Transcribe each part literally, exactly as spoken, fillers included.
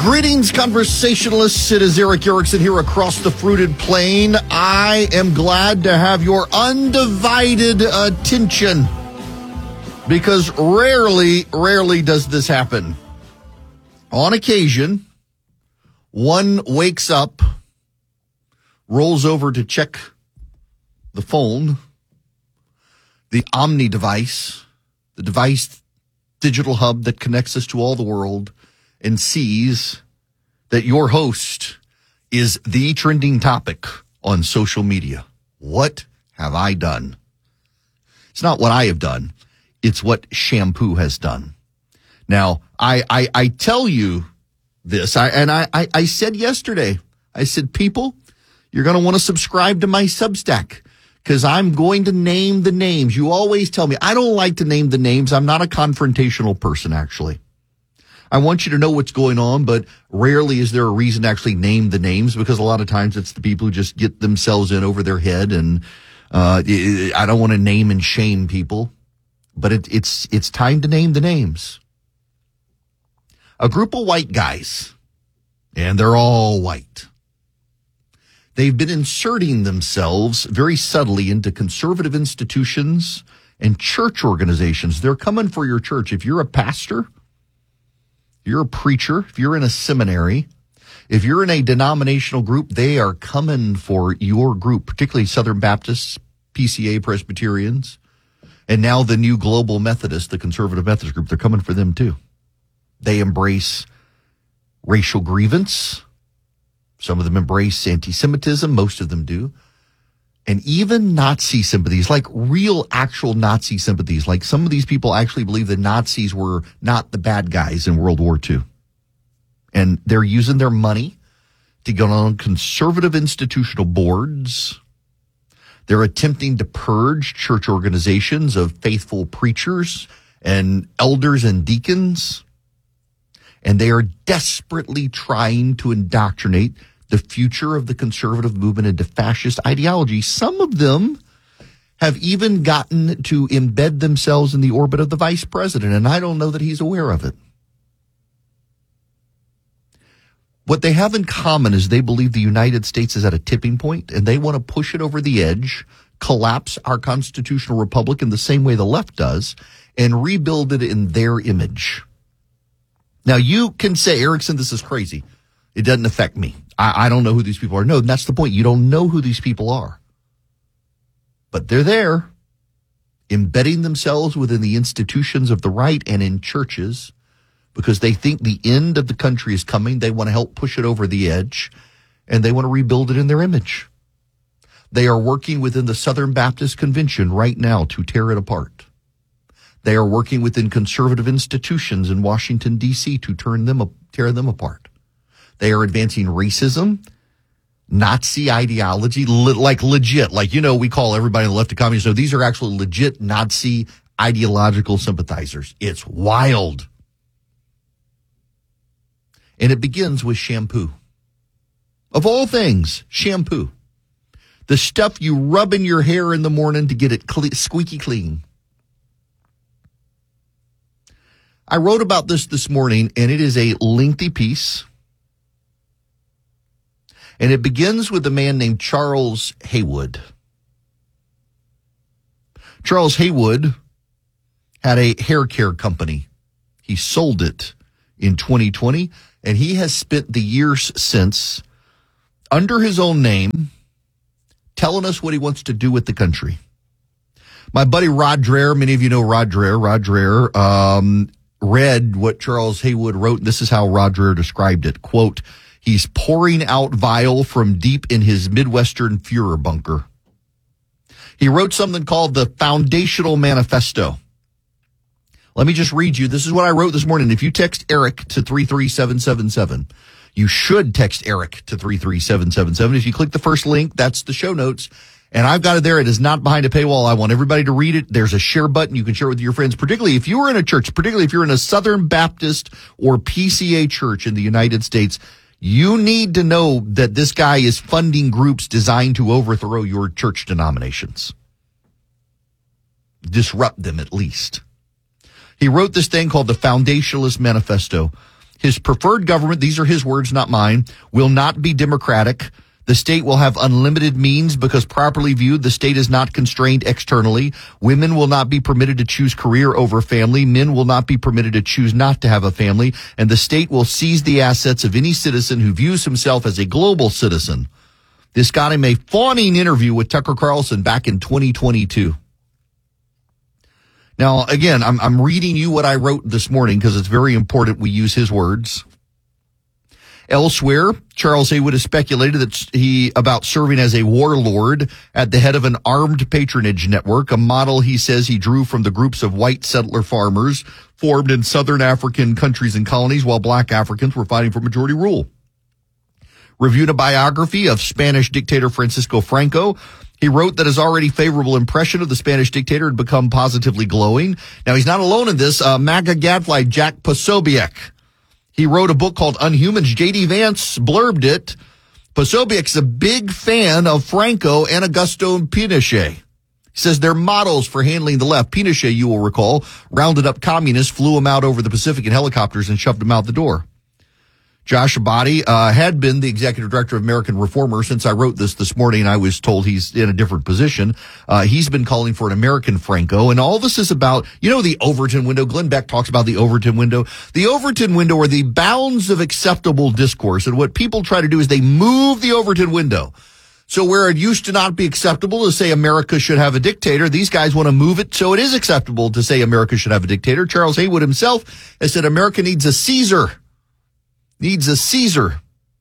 Greetings, conversationalists. It is Erick Erickson here across the fruited plain. I am glad to have your undivided attention because rarely, rarely does this happen. On occasion, one wakes up, rolls over to check the phone, the Omni device, the device digital hub that connects us to all the world, and sees that your host is the trending topic on social media. What have I done? It's not what I have done. It's what shampoo has done. Now, I I, I tell you this, I, and I, I, I said yesterday, I said, people, you're going to want to subscribe to my Substack because I'm going to name the names. You always tell me, I don't like to name the names. I'm not a confrontational person, actually. I want you to know what's going on, but rarely is there a reason to actually name the names because a lot of times it's the people who just get themselves in over their head. And uh, I don't want to name and shame people, but it, it's it's time to name the names. A group of white guys, and they're all white. They've been inserting themselves very subtly into conservative institutions and church organizations. They're coming for your church. If you're a pastor, you're a preacher, if you're in a seminary, if you're in a denominational group, they are coming for your group, particularly Southern Baptists, P C A Presbyterians, and now the new Global Methodist, the Conservative Methodist group, they're coming for them too. They embrace racial grievance. Some of them embrace anti-Semitism, most of them do. And even Nazi sympathies, like real, actual Nazi sympathies. Like some of these people actually believe the Nazis were not the bad guys in World War Two. And they're using their money to get on conservative institutional boards. They're attempting to purge church organizations of faithful preachers and elders and deacons. And they are desperately trying to indoctrinate the future of the conservative movement into fascist ideology. Some of them have even gotten to embed themselves in the orbit of the vice president, and I don't know that he's aware of it. What they have in common is they believe the United States is at a tipping point, and they want to push it over the edge, collapse our constitutional republic in the same way the left does, and rebuild it in their image. Now, you can say, Erickson, this is crazy. It doesn't affect me. I, I don't know who these people are. No, that's the point. You don't know who these people are. But they're there, embedding themselves within the institutions of the right and in churches because they think the end of the country is coming. They want to help push it over the edge, and they want to rebuild it in their image. They are working within the Southern Baptist Convention right now to tear it apart. They are working within conservative institutions in Washington, D C to turn them, tear them apart. They are advancing racism, Nazi ideology, le- like legit. Like, you know, we call everybody on the left a communist. No, these are actually legit Nazi ideological sympathizers. It's wild. And it begins with shampoo. Of all things, shampoo. The stuff you rub in your hair in the morning to get it cle- squeaky clean. I wrote about this this morning, and it is a lengthy piece. And it begins with a man named Charles Haywood. Charles Haywood had a hair care company. He sold it in twenty twenty, and he has spent the years since, under his own name, telling us what he wants to do with the country. My buddy Rod Dreher, many of you know Rod Dreher. Rod Dreher um, read what Charles Haywood wrote, and this is how Rod Dreher described it. Quote, he's pouring out vile from deep in his Midwestern Führer bunker. He wrote something called the Foundational Manifesto. Let me just read you. This is what I wrote this morning. If you text Eric to three three seven seven seven, you should text Eric to three three seven seven seven. If you click the first link, that's the show notes. And I've got it there. It is not behind a paywall. I want everybody to read it. There's a share button. You can share it with your friends, particularly if you are in a church, particularly if you're in a Southern Baptist or P C A church in the United States. You need to know that this guy is funding groups designed to overthrow your church denominations. Disrupt them, at least. He wrote this thing called the Foundationalist Manifesto. His preferred government, these are his words, not mine, will not be democratic. The state will have unlimited means because properly viewed, the state is not constrained externally. Women will not be permitted to choose career over family. Men will not be permitted to choose not to have a family. And the state will seize the assets of any citizen who views himself as a global citizen. This got him a fawning interview with Tucker Carlson back in twenty twenty-two. Now, again, I'm, I'm reading you what I wrote this morning because it's very important we use his words. Elsewhere, Charles Haywood has speculated that he about serving as a warlord at the head of an armed patronage network, a model he says he drew from the groups of white settler farmers formed in southern African countries and colonies while black Africans were fighting for majority rule. Reviewed a biography of Spanish dictator Francisco Franco, he wrote that his already favorable impression of the Spanish dictator had become positively glowing. Now, he's not alone in this. Uh, MAGA gadfly Jack Posobiec. He wrote a book called Unhumans. J D. Vance blurbed it. Posobiec's a big fan of Franco and Augusto Pinochet. He says they're models for handling the left. Pinochet, you will recall, rounded up communists, flew them out over the Pacific in helicopters, and shoved them out the door. Josh Abadi uh, had been the executive director of American Reformer since I wrote this this morning, and I was told he's in a different position. Uh, he's been calling for an American Franco, and all this is about, you know, the Overton window. Glenn Beck talks about the Overton window. The Overton window are the bounds of acceptable discourse, and what people try to do is they move the Overton window. So where it used to not be acceptable to say America should have a dictator, these guys want to move it so it is acceptable to say America should have a dictator. Charles Haywood himself has said America needs a Caesar. Needs a Caesar.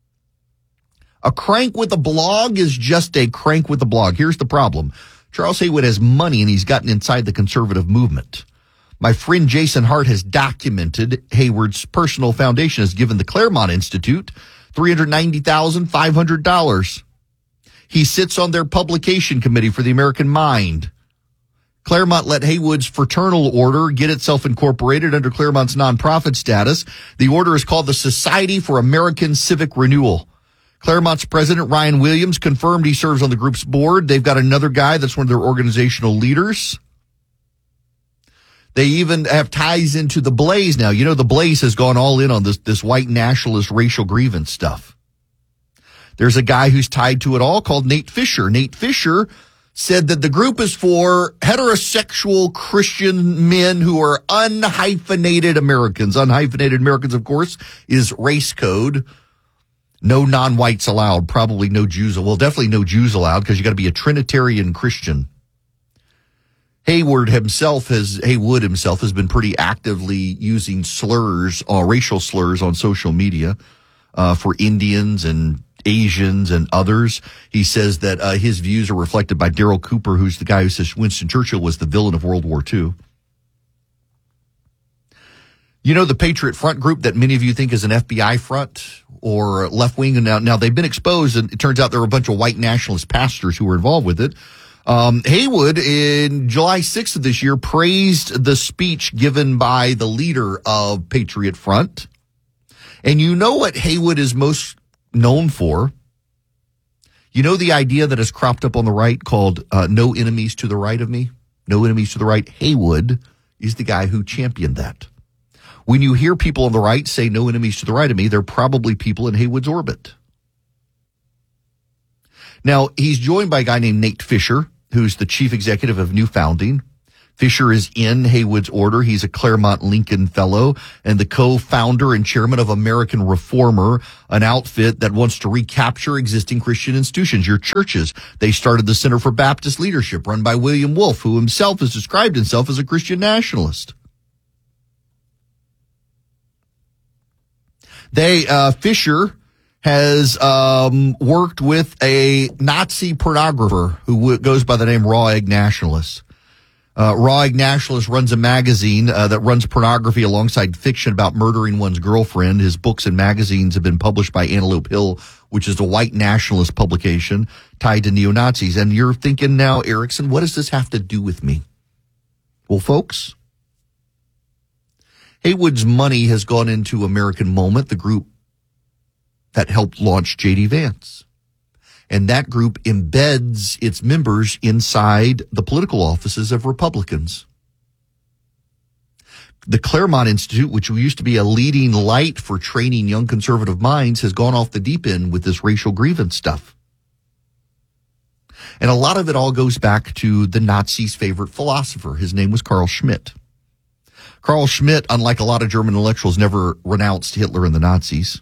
A crank with a blog is just a crank with a blog. Here's the problem. Charles Haywood has money and he's gotten inside the conservative movement. My friend Jason Hart has documented Haywood's personal foundation has given the Claremont Institute three hundred ninety thousand five hundred dollars. He sits on their publication committee for the American Mind. Claremont let Haywood's fraternal order get itself incorporated under Claremont's nonprofit status. The order is called the Society for American Civic Renewal. Claremont's president, Ryan Williams, confirmed he serves on the group's board. They've got another guy that's one of their organizational leaders. They even have ties into the Blaze now. You know, the Blaze has gone all in on this, this white nationalist racial grievance stuff. There's a guy who's tied to it all called Nate Fisher. Nate Fisher said that the group is for heterosexual Christian men who are unhyphenated Americans. Unhyphenated Americans, of course, is race code. No non-whites allowed. Probably no Jews. Well, definitely no Jews allowed because you got to be a Trinitarian Christian. Haywood himself has Haywood himself has been pretty actively using slurs, uh, racial slurs on social media uh, for Indians and Asians and others. He says that uh, his views are reflected by Daryl Cooper, who's the guy who says Winston Churchill was the villain of World War Two. You know, the Patriot Front group that many of you think is an F B I front or left wing, and now, now they've been exposed, and it turns out there were a bunch of white nationalist pastors who were involved with it. Um, Haywood, in July sixth of this year, praised the speech given by the leader of Patriot Front. And you know what Haywood is most known for? You know the idea that has cropped up on the right called uh, no enemies to the right of me? No enemies to the right. Haywood is the guy who championed that. When you hear people on the right say no enemies to the right of me, they're probably people in Haywood's orbit. Now, he's joined by a guy named Nate Fisher, who's the chief executive of New Founding. Fisher is in Haywood's order. He's a Claremont Lincoln Fellow and the co-founder and chairman of American Reformer, an outfit that wants to recapture existing Christian institutions, your churches. They started the Center for Baptist Leadership, run by William Wolfe, who himself has described himself as a Christian nationalist. They, uh, Fisher has um, worked with a Nazi pornographer who w- goes by the name Raw Egg Nationalist. Uh, Raw Egg Nationalist runs a magazine uh, that runs pornography alongside fiction about murdering one's girlfriend. His books and magazines have been published by Antelope Hill, which is a white nationalist publication tied to neo-Nazis. And you're thinking now, Erickson, what does this have to do with me? Well, folks, Haywood's money has gone into American Moment, the group that helped launch J D. Vance. And that group embeds its members inside the political offices of Republicans. the Claremont Institute, which used to be a leading light for training young conservative minds, has gone off the deep end with this racial grievance stuff. And a lot of it all goes back to the Nazis' favorite philosopher. His name was Carl Schmitt. Carl Schmitt, unlike a lot of German intellectuals, never renounced Hitler and the Nazis.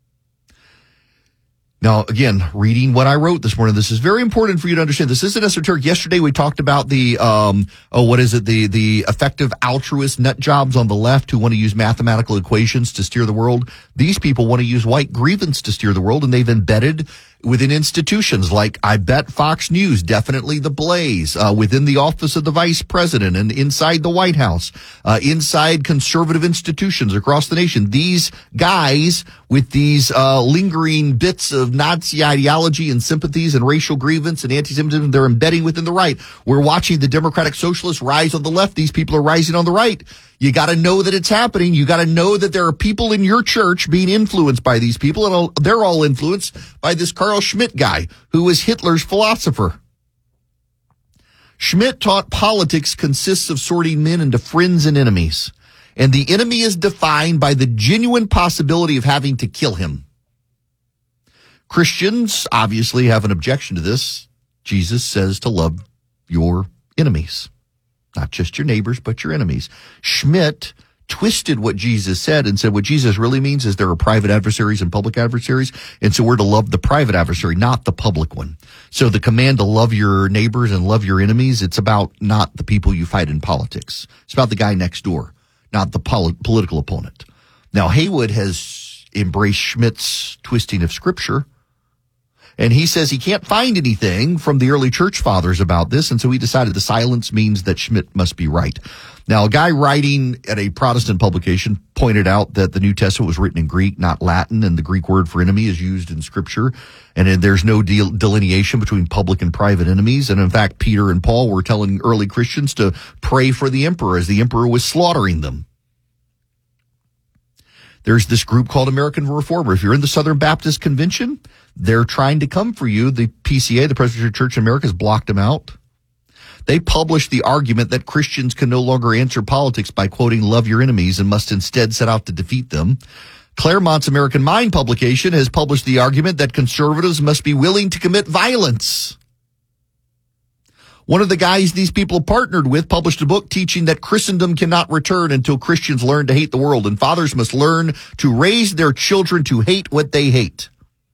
Now, again, reading what I wrote this morning, this is very important for you to understand. This isn't esoteric. Yesterday, we talked about the, um, oh, what is it? The, the effective altruist nut jobs on the left who want to use mathematical equations to steer the world. These people want to use white grievance to steer the world, and they've embedded within institutions like, I bet, Fox News, definitely The Blaze, uh, within the office of the vice president and inside the White House, uh, inside conservative institutions across the nation. These guys with these uh, lingering bits of Nazi ideology and sympathies and racial grievance and anti-Semitism, they're embedding within the right. We're watching the Democratic Socialists rise on the left. These people are rising on the right. You got to know that it's happening. You got to know that there are people in your church being influenced by these people, and they're all influenced by this Carl Schmitt guy, who was Hitler's philosopher. Schmitt taught politics consists of sorting men into friends and enemies, and the enemy is defined by the genuine possibility of having to kill him. Christians obviously have an objection to this. Jesus says to love your enemies. Not just your neighbors, but your enemies. Schmitt twisted what Jesus said and said what Jesus really means is there are private adversaries and public adversaries, and so we're to love the private adversary, not the public one. So the command to love your neighbors and love your enemies, it's about not the people you fight in politics. It's about the guy next door, not the pol- political opponent. Now, Haywood has embraced Schmitt's twisting of Scripture, and he says he can't find anything from the early church fathers about this, and so he decided the silence means that Schmitt must be right. Now, a guy writing at a Protestant publication pointed out that the New Testament was written in Greek, not Latin, and the Greek word for enemy is used in Scripture, and there's no de- delineation between public and private enemies. And in fact, Peter and Paul were telling early Christians to pray for the emperor as the emperor was slaughtering them. There's this group called American Reformer. If you're in the Southern Baptist Convention, they're trying to come for you. The P C A, the Presbyterian Church in America, has blocked them out. They published the argument that Christians can no longer answer politics by quoting love your enemies and must instead set out to defeat them. Claremont's American Mind publication has published the argument that conservatives must be willing to commit violence. One of the guys these people partnered with published a book teaching that Christendom cannot return until Christians learn to hate the world, and fathers must learn to raise their children to hate what they hate.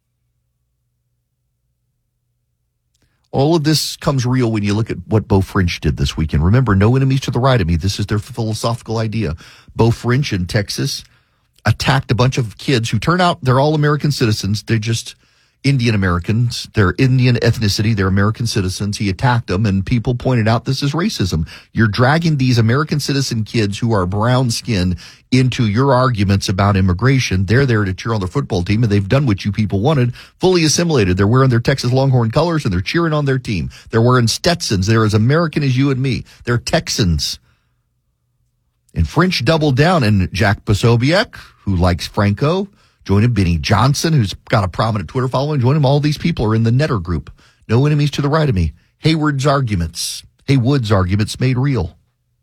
All of this comes real when you look at what Beau French did this weekend. Remember, no enemies to the right of me. This is their philosophical idea. Beau French in Texas attacked a bunch of kids who turn out they're all American citizens. They're just Indian Americans. They're Indian ethnicity. They're American citizens. He attacked them, and people pointed out this is racism. You're dragging these American citizen kids who are brown-skinned into your arguments about immigration. They're there to cheer on their football team, and they've done what you people wanted, fully assimilated. They're wearing their Texas Longhorn colors, and they're cheering on their team. They're wearing Stetsons. They're as American as you and me. They're Texans. And French doubled down, and Jack Posobiec, who likes Franco, join him. Benny Johnson, who's got a prominent Twitter following, join him. All these people are in the Netter group. No enemies to the right of me. Hayward's arguments, Haywood's arguments made real.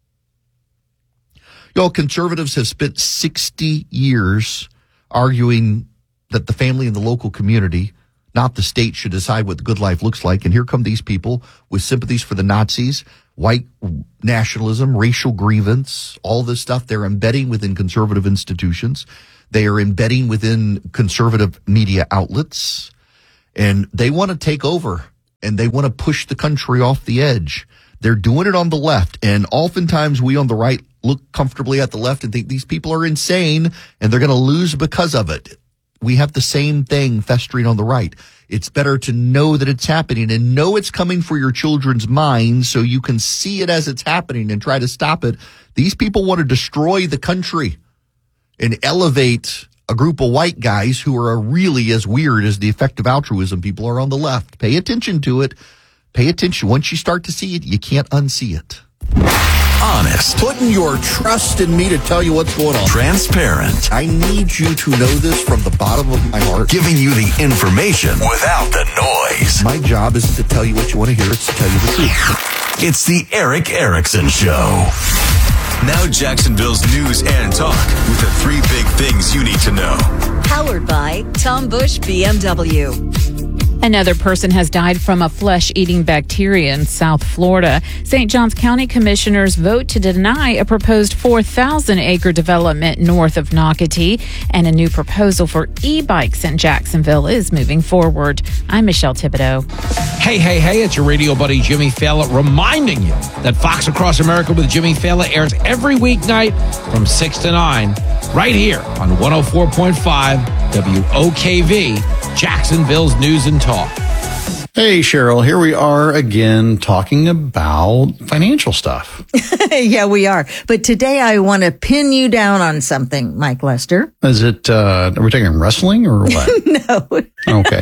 Y'all, conservatives have spent sixty years arguing that the family and the local community, not the state, should decide what the good life looks like. And here come these people with sympathies for the Nazis, white nationalism, racial grievance, all this stuff they're embedding within conservative institutions. They are embedding within conservative media outlets, and they want to take over, and they want to push the country off the edge. They're doing it on the left, and oftentimes we on the right look comfortably at the left and think these people are insane, and they're going to lose because of it. We have the same thing festering on the right. It's better to know that it's happening and know it's coming for your children's minds so you can see it as it's happening and try to stop it. These people want to destroy the country and elevate a group of white guys who are really as weird as the effective altruism people are on the left. Pay attention to it. Pay attention. Once you start to see it, you can't unsee it. Honest. Putting your trust in me to tell you what's going on. Transparent. I need you to know this from the bottom of my heart. Giving you the information without the noise. My job isn't to tell you what you want to hear. It's to tell you the truth. It's the Erick Erickson Show. Now Jacksonville's news and talk with the three big things you need to know. Powered by Tom Bush B M W. Another person has died from a flesh-eating bacteria in South Florida. Saint Johns County commissioners vote to deny a proposed four thousand acre development north of Nocatee, and a new proposal for e-bikes in Jacksonville is moving forward. I'm Michelle Thibodeau. Hey, hey, hey, it's your radio buddy Jimmy Fallon reminding you that Fox Across America with Jimmy Fallon airs every weeknight from six to nine right here on one oh four point five W O K V, Jacksonville's News and Talk. Hey, Cheryl, here we are again talking about financial stuff. Yeah, we are. But today I want to pin you down on something, Mike Lester. Is it, uh, are we taking wrestling or what? No. Okay.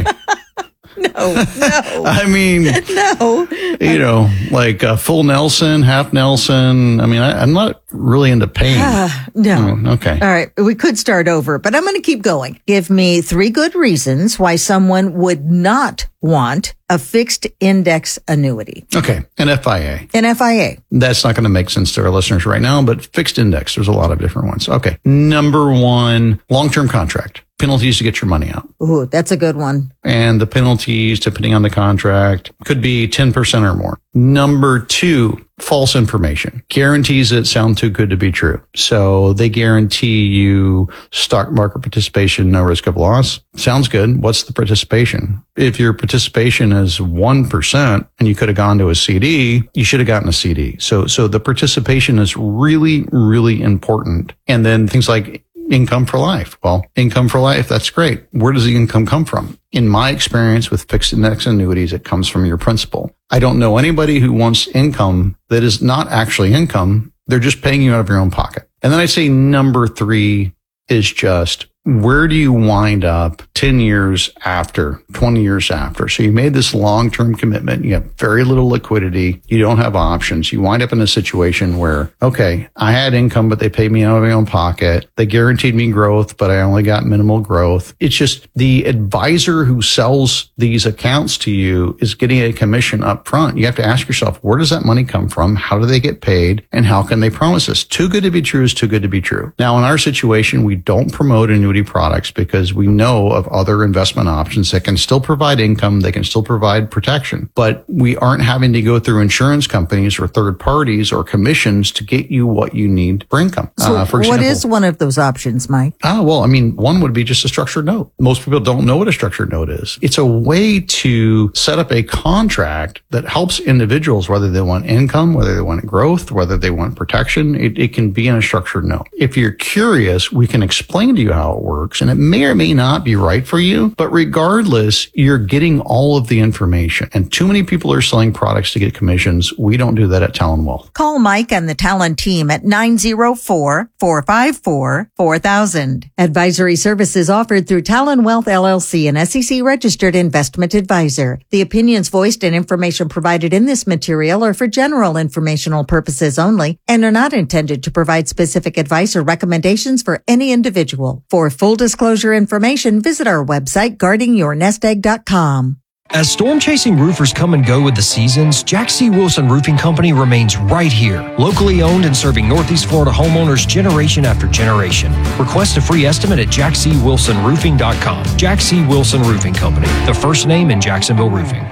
No, no. I mean, no. You know, like uh, full Nelson, half Nelson. I mean, I, I'm not really into pain. Uh, no. Oh, okay. All right. We could start over, but I'm going to keep going. Give me three good reasons why someone would not want a fixed index annuity. Okay. An F I A. An F I A. That's not going to make sense to our listeners right now, but fixed index, there's a lot of different ones. Okay. Number one, long-term contract. Penalties to get your money out. Ooh, that's a good one. And the penalties, depending on the contract, could be ten percent or more. Number two, false information. Guarantees that sound too good to be true. So they guarantee you stock market participation, no risk of loss. Sounds good. What's the participation? If your participation is one percent and you could have gone to a C D, you should have gotten a C D. So, so the participation is really, really important. And then things like income for life. Well, income for life, that's great. Where does the income come from? In my experience with fixed index annuities, it comes from your principal. I don't know anybody who wants income that is not actually income. They're just paying you out of your own pocket. And then I say number three is just, where do you wind up ten years after, twenty years after? So you made this long-term commitment. You have very little liquidity. You don't have options. You wind up in a situation where, okay, I had income, but they paid me out of my own pocket. They guaranteed me growth, but I only got minimal growth. It's just the advisor who sells these accounts to you is getting a commission up front. You have to ask yourself, where does that money come from? How do they get paid? And how can they promise us? Too good to be true is too good to be true. Now, in our situation, we don't promote annuity products because we know of other investment options that can still provide income. They can still provide protection, but we aren't having to go through insurance companies or third parties or commissions to get you what you need for income. So uh, for example, what is one of those options, Mike? Ah, well, I mean, one would be just a structured note. Most people don't know what a structured note is. It's a way to set up a contract that helps individuals, whether they want income, whether they want growth, whether they want protection. It, it can be in a structured note. If you're curious, we can explain to you how it works, and it may or may not be right for you, but regardless, you're getting all of the information. And too many people are selling products to get commissions. We don't do that at Talon Wealth. Call Mike and the Talon team at nine oh four, four five four, four thousand. Advisory services offered through Talon Wealth L L C, an S E C registered investment advisor. The opinions voiced and information provided in this material are for general informational purposes only and are not intended to provide specific advice or recommendations for any individual. For full disclosure information, visit our website, guarding your nest egg dot com. As storm-chasing roofers come and go with the seasons, Jack C. Wilson Roofing Company remains right here, locally owned and serving Northeast Florida homeowners generation after generation. Request a free estimate at jack c wilson roofing dot com. Jack C. Wilson Roofing Company, the first name in Jacksonville roofing.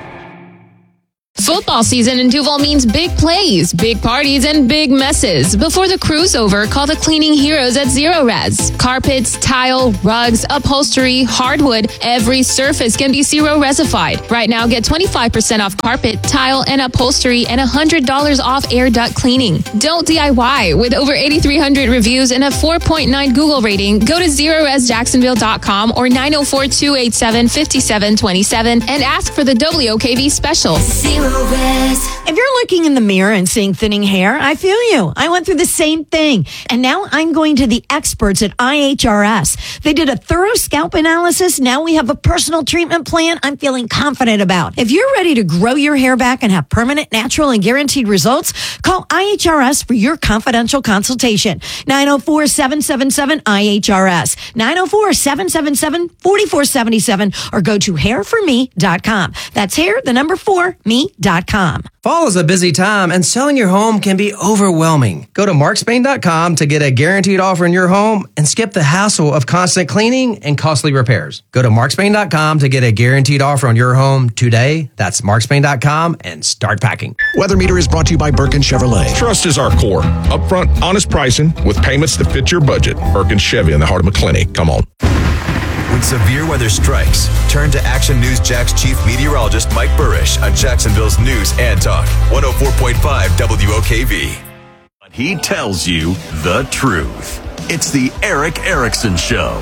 Football season in Duval means big plays, big parties, and big messes. Before the crew's over, call the cleaning heroes at Zero Res. Carpets, tile, rugs, upholstery, hardwood, every surface can be Zero Resified. Right now, get twenty-five percent off carpet, tile, and upholstery and one hundred dollars off air duct cleaning. Don't D I Y. With over eighty-three hundred reviews and a four point nine Google rating, go to zero res jacksonville dot com or nine oh four, two eight seven, five seven two seven and ask for the W O K V special. Zero Res. If you're looking in the mirror and seeing thinning hair, I feel you. I went through the same thing. And now I'm going to the experts at I H R S. They did a thorough scalp analysis. Now we have a personal treatment plan I'm feeling confident about. If you're ready to grow your hair back and have permanent, natural, and guaranteed results, call I H R S for your confidential consultation. nine oh four, seven seven seven, I H R S. nine oh four, seven seven seven, four four seven seven or go to hair for me dot com. That's hair, the number four, me. dot com. Fall is a busy time and selling your home can be overwhelming. Go to mark spain dot com to get a guaranteed offer in your home and skip the hassle of constant cleaning and costly repairs. Go to mark spain dot com to get a guaranteed offer on your home today. That's mark spain dot com and start packing. Weather Meter is brought to you by Birkin Chevrolet. Trust is our core. Upfront, honest pricing with payments that fit your budget. Birkin Chevy in the heart of McClenny. Come on. When severe weather strikes, turn to Action News Jack's chief meteorologist Mike Burrish on Jacksonville's News and Talk, one oh four point five W O K V. He tells you the truth. It's the Eric Erickson Show.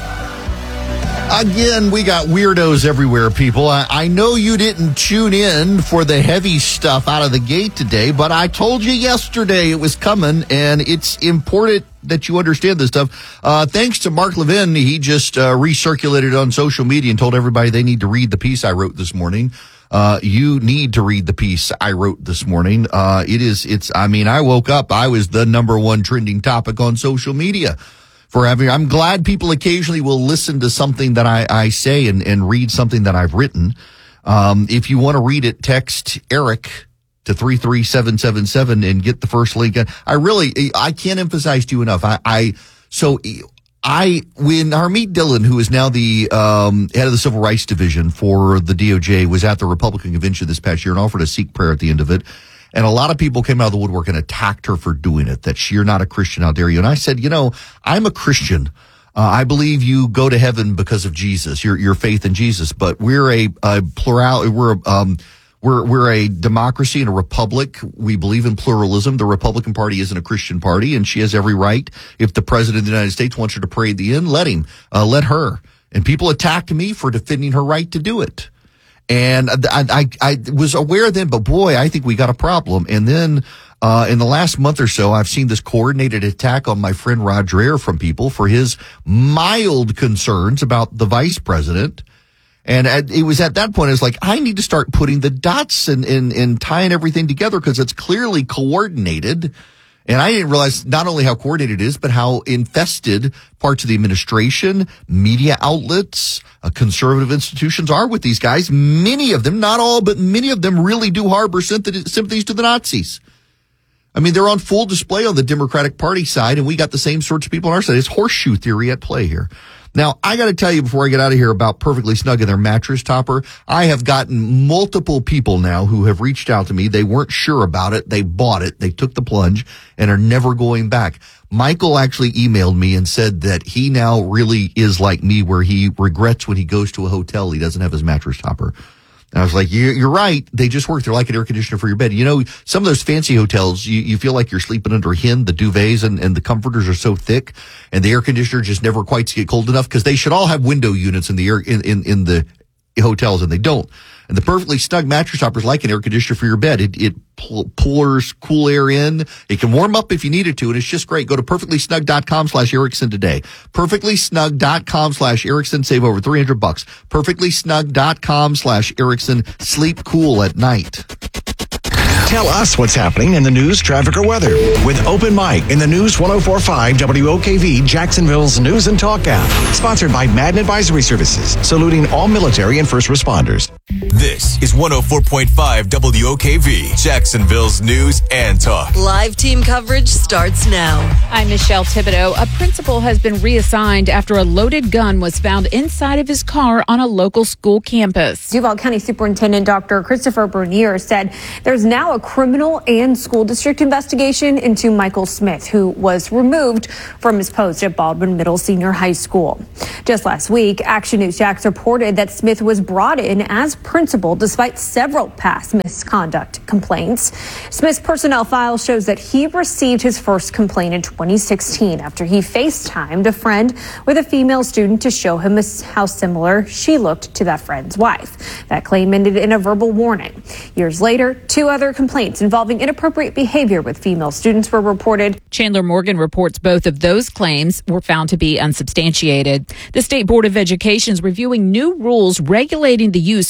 Again, we got weirdos everywhere, people. I, I know you didn't tune in for the heavy stuff out of the gate today, but I told you yesterday it was coming, and it's important that you understand this stuff. Uh, thanks to Mark Levin, he just uh, recirculated on social media and told everybody they need to read the piece I wrote this morning. Uh, you need to read the piece I wrote this morning. Uh, it is, it's, I mean, I woke up, I was the number one trending topic on social media. For having, I'm glad people occasionally will listen to something that I, I say and, and read something that I've written. Um, if you want to read it, text Eric to three three seven seven seven and get the first link. I really, I can't emphasize to you enough. I, I, so I, when Harmeet Dillon, who is now the, um, head of the Civil Rights Division for the D O J, was at the Republican convention this past year and offered a Sikh prayer at the end of it. And a lot of people came out of the woodwork and attacked her for doing it, that you're not a Christian, how dare you? And I said, you know, I'm a Christian. Uh, I believe you go to heaven because of Jesus, your your faith in Jesus. But we're a, a plural, we're um we're we're a democracy and a republic. We believe in pluralism. The Republican Party isn't a Christian party, and she has every right. If the president of the United States wants her to pray at the end, let him, uh, let her. And people attacked me for defending her right to do it. And I, I, I was aware then, but boy, I think we got a problem. And then, uh, in the last month or so, I've seen this coordinated attack on my friend Rod Dreher from people for his mild concerns about the vice president. And at, it was at that point, I was like, I need to start putting the dots and, and, and tying everything together because it's clearly coordinated. And I didn't realize not only how coordinated it is, but how infested parts of the administration, media outlets, uh, conservative institutions are with these guys. Many of them, not all, but many of them really do harbor sympathies to the Nazis. I mean, they're on full display on the Democratic Party side, and we got the same sorts of people on our side. It's horseshoe theory at play here. Now, I got to tell you before I get out of here about Perfectly Snug and their mattress topper. I have gotten multiple people now who have reached out to me. They weren't sure about it. They bought it. They took the plunge and are never going back. Michael actually emailed me and said that he now really is like me, where he regrets when he goes to a hotel he doesn't have his mattress topper. And I was like, you're right. They just work. They're like an air conditioner for your bed. You know, some of those fancy hotels, you, you feel like you're sleeping under a hen. The duvets and, and the comforters are so thick, and the air conditioner just never quite get cold enough, because they should all have window units in the air in, in, in the hotels, and they don't. And the Perfectly Snug mattress topper is like an air conditioner for your bed. It, it pours cool air in. It can warm up if you need it to, and it's just great. Go to perfectly snug dot com slash Erickson today. perfectly snug dot com slash Erickson. Save over three hundred bucks. perfectly snug dot com slash Erickson. Sleep cool at night. Tell us what's happening in the news, traffic, or weather with Open Mic in the News one oh four point five W O K V, Jacksonville's News and Talk app. Sponsored by Madden Advisory Services, saluting all military and first responders. This is one oh four point five W O K V, Jacksonville's News and Talk. Live team coverage starts now. I'm Michelle Thibodeau. A principal has been reassigned after a loaded gun was found inside of his car on a local school campus. Duval County Superintendent Doctor Christopher Bernier said there's now a criminal and school district investigation into Michael Smith, who was removed from his post at Baldwin Middle Senior High School. Just last week, Action News Jax reported that Smith was brought in as principal despite several past misconduct complaints. Smith's personnel file shows that he received his first complaint in twenty sixteen after he FaceTimed a friend with a female student to show him how similar she looked to that friend's wife. That claim ended in a verbal warning. Years later, two other complaints involving inappropriate behavior with female students were reported. Chandler Morgan reports both of those claims were found to be unsubstantiated. The State Board of Education is reviewing new rules regulating the use of artificial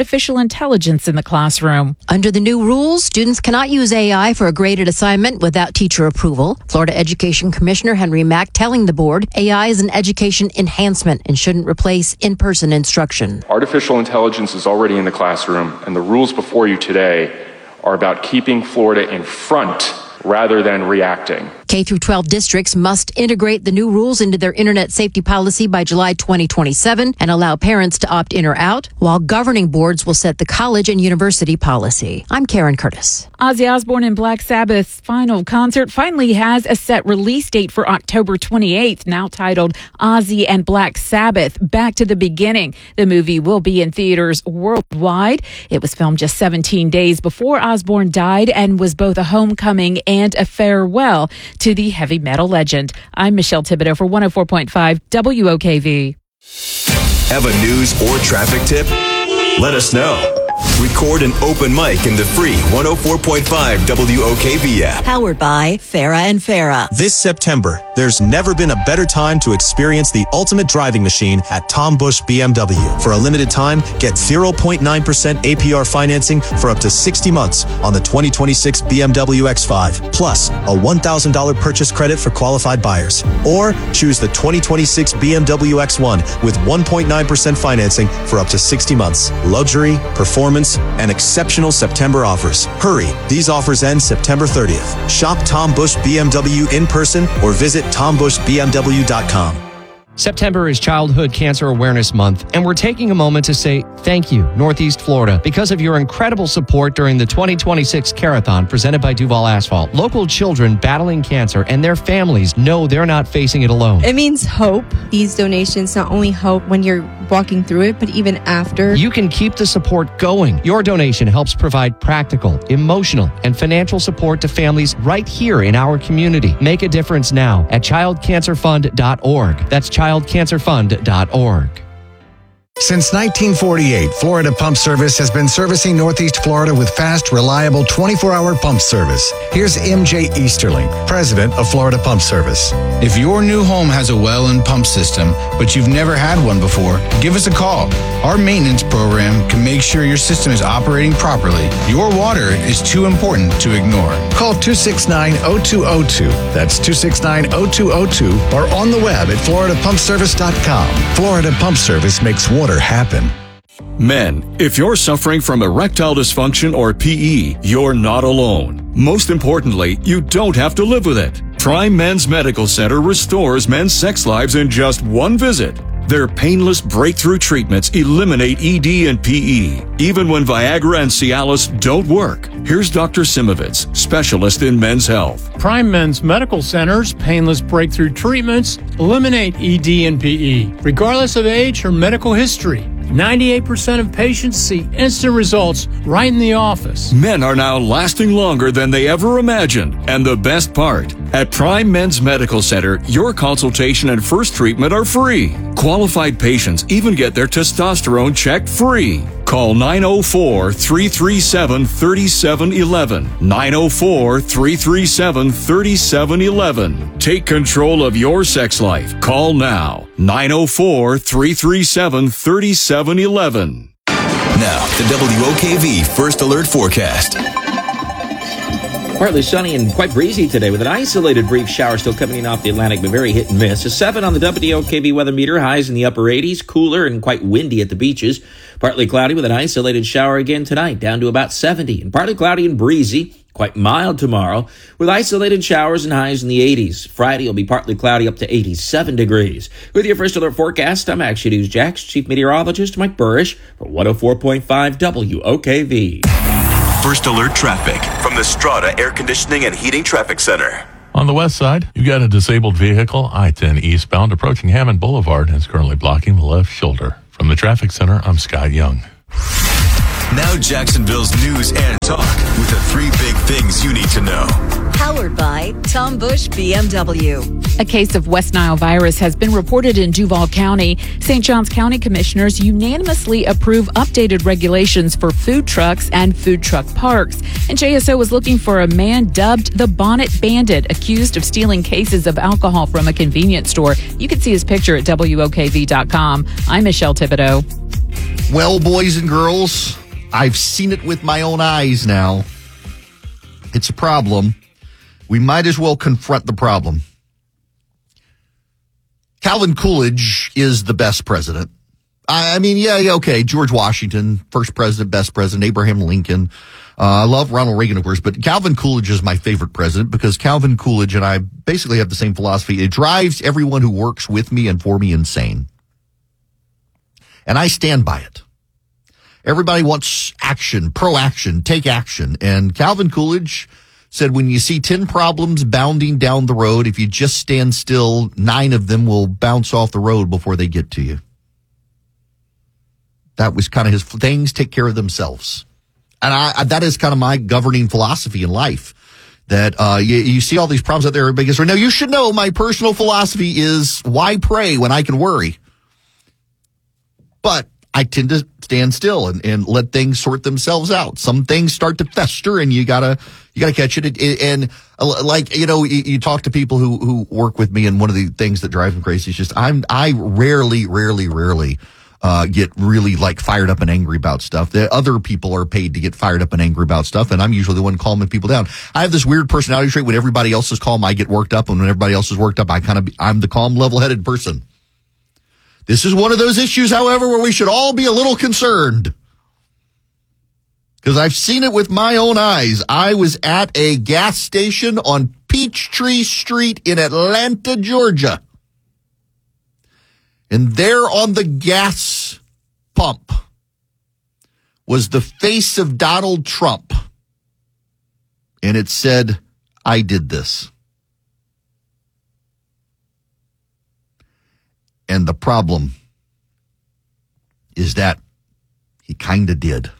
artificial intelligence in the classroom. Under the new rules, students cannot use A I for a graded assignment without teacher approval. Florida Education Commissioner Henry Mack telling the board A I is an education enhancement and shouldn't replace in-person instruction. Artificial intelligence is already in the classroom, and the rules before you today are about keeping Florida in front rather than reacting. K through twelve districts must integrate the new rules into their internet safety policy by July twenty twenty-seven and allow parents to opt in or out, while governing boards will set the college and university policy. I'm Karen Curtis. Ozzy Osbourne and Black Sabbath's final concert finally has a set release date for October twenty-eighth, now titled Ozzy and Black Sabbath, Back to the Beginning. The movie will be in theaters worldwide. It was filmed just seventeen days before Osbourne died and was both a homecoming and a farewell to the heavy metal legend. I'm Michelle Thibodeau for one oh four point five W O K V. Have a news or traffic tip? Let us know. Record an open mic in the free one oh four point five W O K V app. Powered by Farah and Farah. This September, there's never been a better time to experience the ultimate driving machine at Tom Busch B M W. For a limited time, get zero point nine percent A P R financing for up to sixty months on the twenty twenty-six B M W X five, plus a one thousand dollars purchase credit for qualified buyers. Or choose the twenty twenty-six B M W X one with one point nine percent financing for up to sixty months. Luxury, performance, and exceptional September offers. Hurry, these offers end September thirtieth. Shop Tom Busch B M W in person or visit tom busch b m w dot com. September is Childhood Cancer Awareness Month, and we're taking a moment to say thank you, Northeast Florida, because of your incredible support during the twenty twenty-six Carathon presented by Duval Asphalt. Local children battling cancer and their families know they're not facing it alone. It means hope. These donations not only help when you're walking through it, but even after. You can keep the support going. Your donation helps provide practical, emotional, and financial support to families right here in our community. Make a difference now at child cancer fund dot org. That's child cancer fund dot org. Since nineteen forty-eight, Florida Pump Service has been servicing Northeast Florida with fast, reliable twenty-four hour pump service. Here's M J Easterling, president of Florida Pump Service. If your new home has a well and pump system, but you've never had one before, give us a call. Our maintenance program can make sure your system is operating properly. Your water is too important to ignore. Call two six nine, oh two oh two. That's two six nine, oh two oh two, or on the web at florida pump service dot com. Florida Pump Service makes water happen. Men, if you're suffering from erectile dysfunction or P E, you're not alone. Most importantly, you don't have to live with it. Prime Men's Medical Center restores men's sex lives in just one visit. Their painless breakthrough treatments eliminate E D and P E, even when Viagra and Cialis don't work. Here's Doctor Simovitz, specialist in men's health. Prime Men's Medical Center's painless breakthrough treatments eliminate E D and P E, regardless of age or medical history. ninety-eight percent of patients see instant results right in the office. Men are now lasting longer than they ever imagined. And the best part, at Prime Men's Medical Center, your consultation and first treatment are free. Qualified patients even get their testosterone checked free. Call nine oh four, three three seven, three seven one one. nine oh four, three three seven, three seven one one. Take control of your sex life. Call now. nine oh four, three three seven, three seven one one. Now, the W O K V First Alert Forecast. Partly sunny and quite breezy today with an isolated brief shower still coming in off the Atlantic, but very hit and miss. A seven on the W O K V weather meter, highs in the upper eighties, cooler and quite windy at the beaches. Partly cloudy with an isolated shower again tonight, down to about seventy. And partly cloudy and breezy, quite mild tomorrow, with isolated showers and highs in the eighties. Friday will be partly cloudy up to eighty-seven degrees. With your First Alert Forecast, I'm Action News Jax Chief Meteorologist Mike Burrish for one oh four point five W O K V. First Alert Traffic from the Strata Air Conditioning and Heating Traffic Center. On the west side, you've got a disabled vehicle, I ten eastbound, approaching Hammond Boulevard and is currently blocking the left shoulder. From the Traffic Center, I'm Scott Young. Now Jacksonville's news and talk with the three big things you need to know. Powered by Tom Busch B M W. A case of West Nile virus has been reported in Duval County. Saint Johns County commissioners unanimously approve updated regulations for food trucks and food truck parks. And J S O was looking for a man dubbed the Bonnet Bandit, accused of stealing cases of alcohol from a convenience store. You can see his picture at W O K V dot com. I'm Michelle Thibodeau. Well, boys and girls, I've seen it with my own eyes now. It's a problem. We might as well confront the problem. Calvin Coolidge is the best president. I mean, yeah, yeah, okay, George Washington, first president, best president, Abraham Lincoln. Uh, I love Ronald Reagan, of course, but Calvin Coolidge is my favorite president because Calvin Coolidge and I basically have the same philosophy. It drives everyone who works with me and for me insane. And I stand by it. Everybody wants action, pro-action, take action. And Calvin Coolidge said, when you see ten problems bounding down the road, if you just stand still, nine of them will bounce off the road before they get to you. That was kind of his things take care of themselves. And I, that is kind of my governing philosophy in life. That uh, you, you see all these problems out there, everybody gets, now you should know my personal philosophy is why pray when I can worry? But I tend to stand still and, and let things sort themselves out. Some things start to fester and you gotta, you gotta catch it. And like, you know, you, you talk to people who, who work with me, and one of the things that drives them crazy is just, I'm, I rarely, rarely, rarely, uh, get really like fired up and angry about stuff. The other people are paid to get fired up and angry about stuff. And I'm usually the one calming people down. I have this weird personality trait. When everybody else is calm, I get worked up. And when everybody else is worked up, I kind of, I'm the calm, level-headed person. This is one of those issues, however, where we should all be a little concerned. Because I've seen it with my own eyes. I was at a gas station on Peachtree Street in Atlanta, Georgia. And there on the gas pump was the face of Donald Trump. And it said, I did this. And the problem is that he kind of did.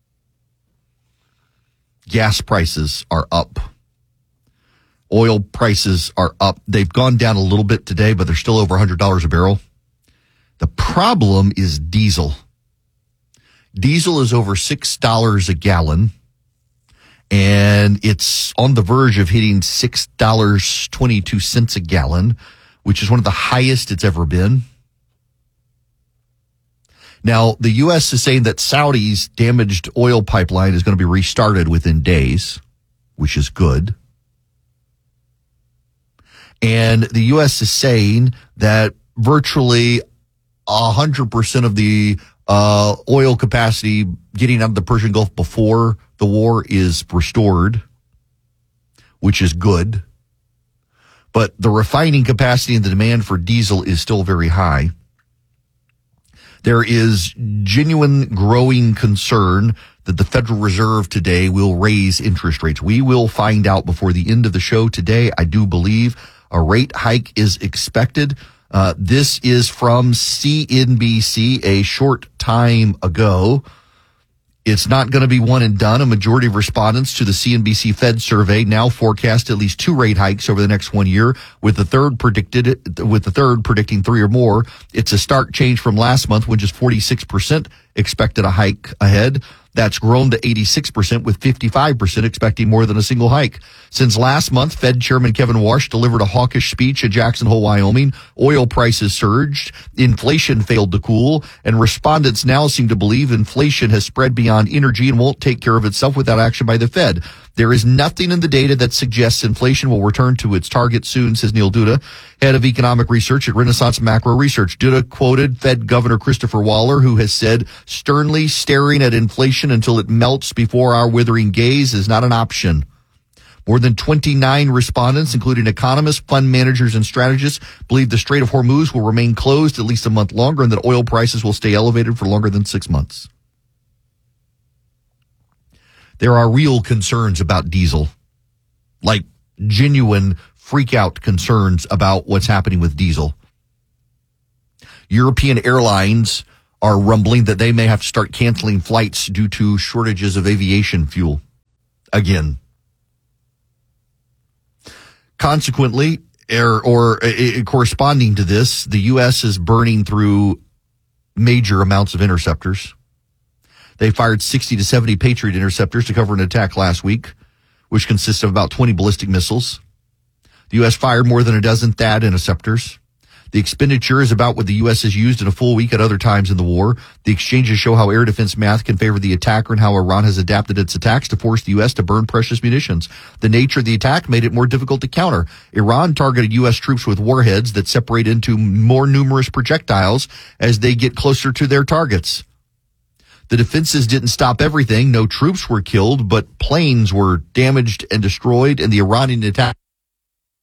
Gas prices are up. Oil prices are up. They've gone down a little bit today, but they're still over one hundred dollars a barrel. The problem is diesel. Diesel is over six dollars a gallon, and it's on the verge of hitting six dollars and twenty-two cents a gallon, which is one of the highest it's ever been. Now, the U S is saying that Saudi's damaged oil pipeline is going to be restarted within days, which is good. And the U S is saying that virtually one hundred percent of the uh, oil capacity getting out of the Persian Gulf before the war is restored, which is good. But the refining capacity and the demand for diesel is still very high. There is genuine growing concern that the Federal Reserve today will raise interest rates. We will find out before the end of the show today. I do believe a rate hike is expected. Uh, this is from C N B C a short time ago. It's not going to be one and done. A majority of respondents to the C N B C Fed survey now forecast at least two rate hikes over the next one year, with the third predicted, with the third predicting three or more. It's a stark change from last month, when just forty-six percent expected a hike ahead. That's grown to eighty-six percent, with fifty-five percent expecting more than a single hike. Since last month, Fed Chairman Kevin Warsh delivered a hawkish speech at Jackson Hole, Wyoming. Oil prices surged, inflation failed to cool, and respondents now seem to believe inflation has spread beyond energy and won't take care of itself without action by the Fed. There is nothing in the data that suggests inflation will return to its target soon, says Neil Duda, head of economic research at Renaissance Macro Research. Duda quoted Fed Governor Christopher Waller, who has said, sternly staring at inflation until it melts before our withering gaze is not an option. More than twenty-nine respondents, including economists, fund managers, and strategists, believe the Strait of Hormuz will remain closed at least a month longer and that oil prices will stay elevated for longer than six months. There are real concerns about diesel, like genuine freak-out concerns about what's happening with diesel. European airlines are rumbling that they may have to start canceling flights due to shortages of aviation fuel again. Consequently, or, or uh, corresponding to this, the U S is burning through major amounts of interceptors. They fired sixty to seventy Patriot interceptors to cover an attack last week, which consists of about twenty ballistic missiles. The U S fired more than a dozen THAAD interceptors. The expenditure is about what the U S has used in a full week at other times in the war. The exchanges show how air defense math can favor the attacker and how Iran has adapted its attacks to force the U S to burn precious munitions. The nature of the attack made it more difficult to counter. Iran targeted U S troops with warheads that separate into more numerous projectiles as they get closer to their targets. The defenses didn't stop everything. No troops were killed, but planes were damaged and destroyed, and the Iranian attack